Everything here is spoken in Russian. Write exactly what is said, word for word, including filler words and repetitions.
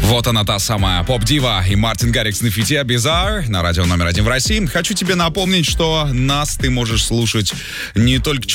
Вот она, та самая поп-дива и Мартин Гаррикс на фите Bizarre на радио номер один в России. Хочу тебе напомнить, что нас ты можешь слушать не только